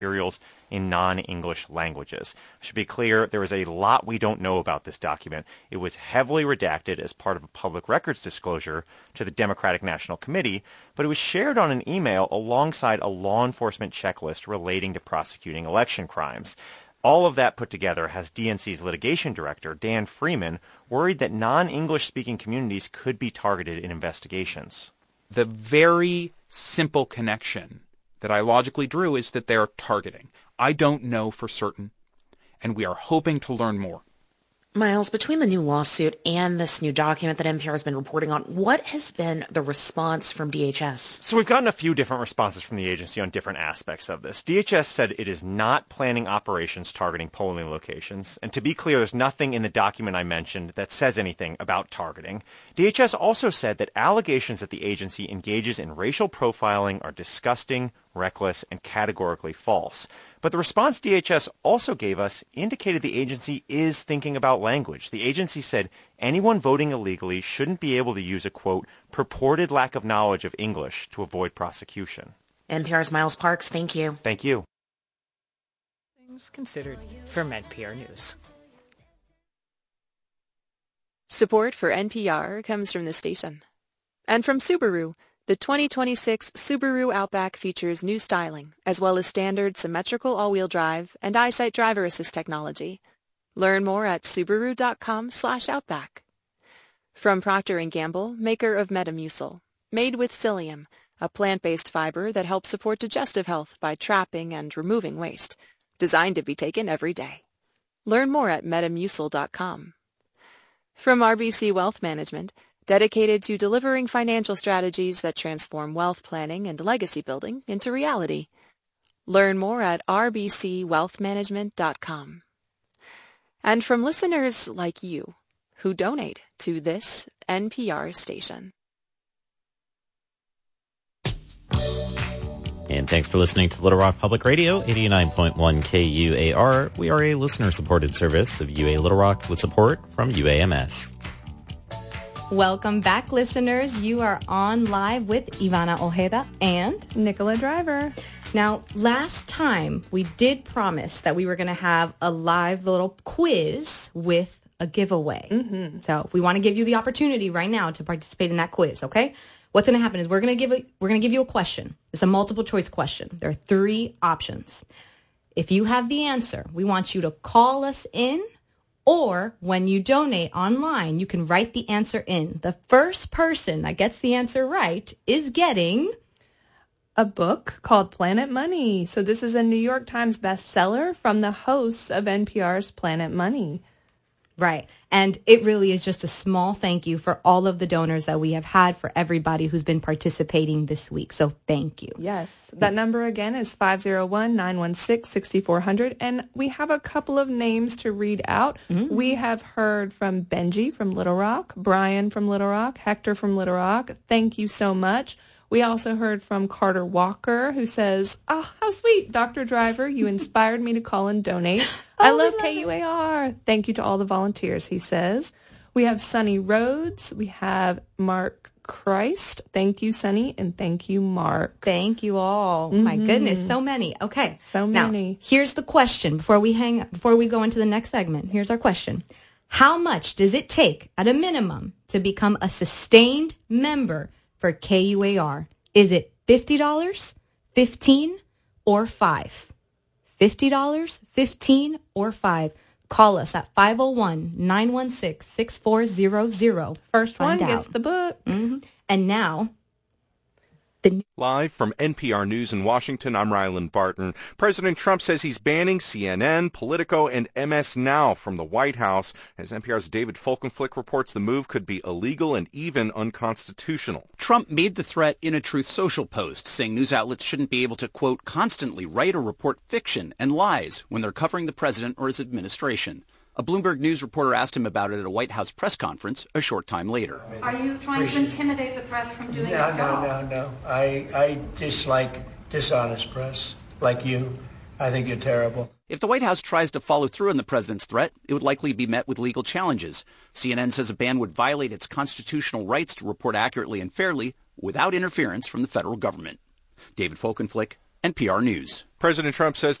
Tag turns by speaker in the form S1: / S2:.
S1: materials in non-English languages. I should be clear, there is a lot we don't know about this document. It was heavily redacted as part of a public records disclosure to the Democratic National Committee, but it was shared on an email alongside a law enforcement checklist relating to prosecuting election crimes. All of that put together has DNC's litigation director, Dan Freeman, worried that non-English speaking communities could be targeted in investigations.
S2: The very simple connection that I logically drew is that they're targeting. I don't know for certain, and we are hoping to learn more.
S3: Miles, between the new lawsuit and this new document that NPR has been reporting on, what has been the response from DHS?
S1: So we've gotten a few different responses from the agency on different aspects of this. DHS said it is not planning operations targeting polling locations. And to be clear, there's nothing in the document I mentioned that says anything about targeting. DHS also said that allegations that the agency engages in racial profiling are disgusting, reckless, and categorically false. But the response DHS also gave us indicated the agency is thinking about language. The agency said anyone voting illegally shouldn't be able to use a, quote, purported lack of knowledge of English to avoid prosecution.
S3: NPR's Miles Parks, thank you.
S1: Thank you.
S4: Things considered from NPR News.
S5: Support for NPR comes from the station. And from Subaru. The 2026 Subaru Outback features new styling, as well as standard symmetrical all-wheel drive and EyeSight driver assist technology. Learn more at Subaru.com/Outback. From Procter & Gamble, maker of Metamucil. Made with psyllium, a plant-based fiber that helps support digestive health by trapping and removing waste. Designed to be taken every day. Learn more at Metamucil.com. From RBC Wealth Management, dedicated to delivering financial strategies that transform wealth planning and legacy building into reality. Learn more at rbcwealthmanagement.com. And from listeners like you, who donate to this NPR station.
S6: And thanks for listening to Little Rock Public Radio, 89.1 KUAR. We are a listener-supported service of UA Little Rock with support from UAMS.
S7: Welcome back, listeners. You are on live with Ivana Ojeda and
S8: Nicola Driver.
S7: Now, last time we did promise that we were going to have a live little quiz with a giveaway. Mm-hmm. So we want to give you the opportunity right now to participate in that quiz, okay? What's going to happen is we're going to give you a question. It's a multiple choice question. There are 3 options. If you have the answer, we want you to call us in. Or when you donate online, you can write the answer in. The first person that gets the answer right is getting
S8: a book called Planet Money. So this is a New York Times bestseller from the hosts of NPR's Planet Money.
S7: Right. And it really is just a small thank you for all of the donors that we have had, for everybody who's been participating this week. So thank you.
S8: Yes. That number again is 501-916-6400. And we have a couple of names to read out. Mm-hmm. We have heard from Benji from Little Rock, Brian from Little Rock, Hector from Little Rock. Thank you so much. We also heard from Carter Walker, who says, "Oh, how sweet, Dr. Driver. You inspired me to call and donate. I love KUAR. Thank you to all the volunteers," he says. We have Sunny Rhodes. We have Mark Christ. Thank you, Sunny, and thank you, Mark.
S7: Thank you all. Mm-hmm. My goodness, so many. Okay.
S8: So many.
S7: Now, here's the question before we go into the next segment. Here's our question. How much does it take at a minimum to become a sustained member for KUAR? Is it $50, $15, or $5? $50, $15, or $5? Call us at 501-916-6400.
S8: First one gets the book.
S7: Mm-hmm. And now,
S9: Live from NPR News in Washington, I'm Ryland Barton. President Trump says he's banning CNN, Politico, and MS Now from the White House. As NPR's David Folkenflik reports, the move could be illegal and even unconstitutional.
S10: Trump made the threat in a Truth Social post, saying news outlets shouldn't be able to, quote, constantly write or report fiction and lies when they're covering the president or his administration. A Bloomberg News reporter asked him about it at a White House press conference a short time later.
S11: Are you trying to intimidate the press from doing its job?
S12: No. I dislike dishonest press, like you. I think you're terrible.
S10: If the White House tries to follow through on the president's threat, it would likely be met with legal challenges. CNN says a ban would violate its constitutional rights to report accurately and fairly without interference from the federal government. David Folkenflik, NPR News.
S9: President Trump says